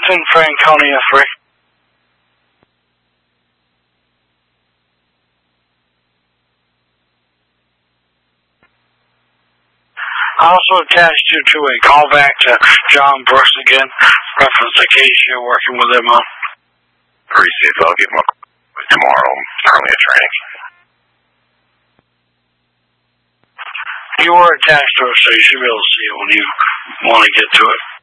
It's in Franconia 3. I also attached you to a callback to John Brooks again, reference the case you're working with him on. Appreciate it. I'll get him up tomorrow. Currently at training. You were attached to it, so you should be able to see it when you want to get to it.